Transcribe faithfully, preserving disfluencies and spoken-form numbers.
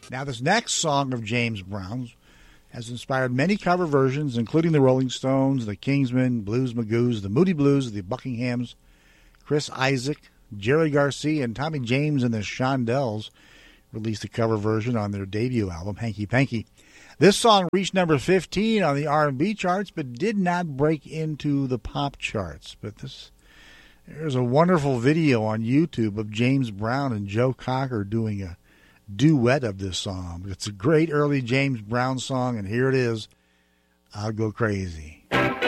Now, this next song of James Brown's has inspired many cover versions, including the Rolling Stones, the Kingsmen, Blues Magoos, the Moody Blues, the Buckinghams, Chris Isaak, Jerry Garcia, and Tommy James and the Shondells released a cover version on their debut album, Hanky Panky. This song reached number fifteen on the R and B charts, but did not break into the pop charts. But this, there's a wonderful video on YouTube of James Brown and Joe Cocker doing a duet of this song. It's a great early James Brown song, and here it is, I'll Go Crazy.